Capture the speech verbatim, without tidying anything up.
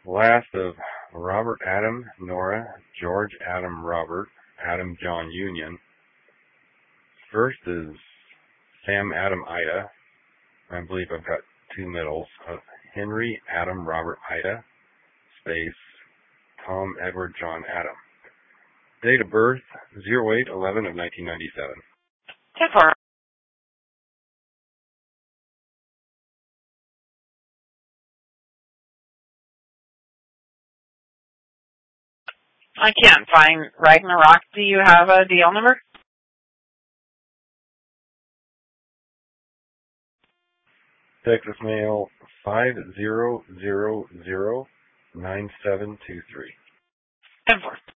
Last of Robert Adam, Nora, George Adam Robert, Adam John Union. First is Sam Adam Ida. I believe I've got two middles. Uh, Henry Adam Robert Ida, space Tom Edward John Adam. Date of birth, zero eight eleven of nineteen ninety-seven. ten four. I can't find Ragnarok. Do you have a D L number? Texas Mail five zero zero zero nine seven two three. ten four.